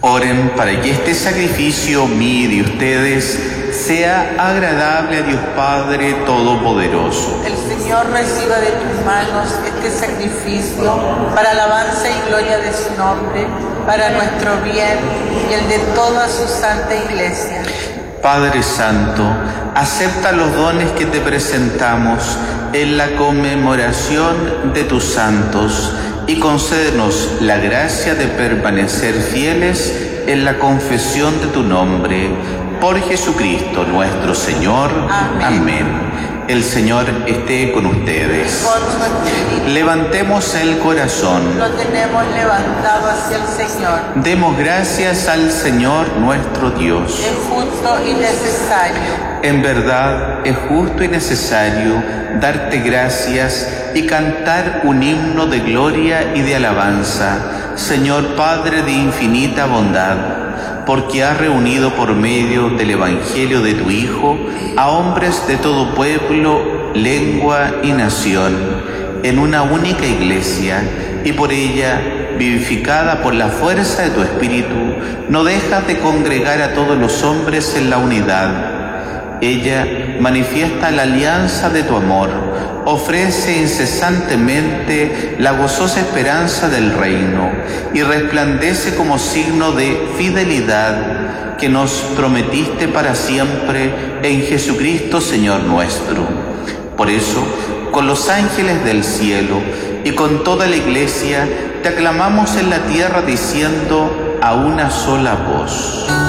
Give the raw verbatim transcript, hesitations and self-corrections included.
Oren para que este sacrificio mío y de ustedes sea agradable a Dios Padre Todopoderoso. El Señor reciba de tus manos este sacrificio para alabanza y gloria de su nombre, para nuestro bien y el de toda su santa Iglesia. Padre Santo, acepta los dones que te presentamos en la conmemoración de tus santos y concédenos la gracia de permanecer fieles en la confesión de tu nombre. Por Jesucristo nuestro Señor. Amén. Amén. El Señor esté con ustedes. Con su espíritu. Levantemos el corazón. Lo tenemos levantado hacia el Señor. Demos gracias al Señor nuestro Dios. Es justo y necesario. En verdad es justo y necesario darte gracias y cantar un himno de gloria y de alabanza, Señor Padre de infinita bondad, porque has reunido por medio del Evangelio de tu Hijo a hombres de todo pueblo, lengua y nación, en una única iglesia, y por ella, vivificada por la fuerza de tu Espíritu, no dejas de congregar a todos los hombres en la unidad. Ella manifiesta la alianza de tu amor, ofrece incesantemente la gozosa esperanza del reino y resplandece como signo de fidelidad que nos prometiste para siempre en Jesucristo Señor nuestro. Por eso, con los ángeles del cielo y con toda la Iglesia, te aclamamos en la tierra diciendo a una sola voz: